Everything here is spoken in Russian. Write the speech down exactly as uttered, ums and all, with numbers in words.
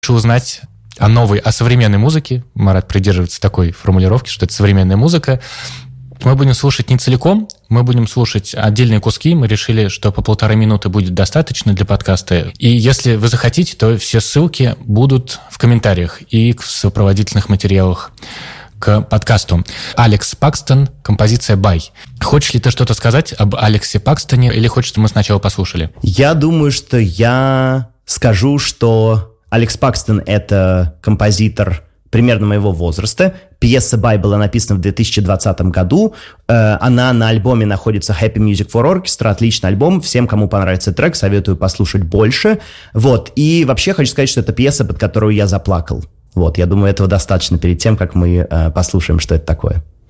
узнать о новой, о современной музыке. Марат придерживается такой формулировки, что это современная музыка. Мы будем слушать не целиком, мы будем слушать отдельные куски. Мы решили, что по полторы минуты будет достаточно для подкаста. И если вы захотите, то все ссылки будут в комментариях и в сопроводительных материалах к подкасту. Алекс Пакстон, композиция «Бай». Хочешь ли ты что-то сказать об Алексе Пакстоне или хочешь, чтобы мы сначала послушали? Я думаю, что я скажу, что Алекс Пакстон — это композитор примерно моего возраста. Пьеса «Бай» была написана в две тысячи двадцатом году. Она на альбоме находится Happy Music for Orchestra. Отличный альбом. Всем, кому понравится трек, советую послушать больше. Вот. И вообще хочу сказать, что это пьеса, под которую я заплакал. Вот. Я думаю, этого достаточно перед тем, как мы послушаем, что это такое.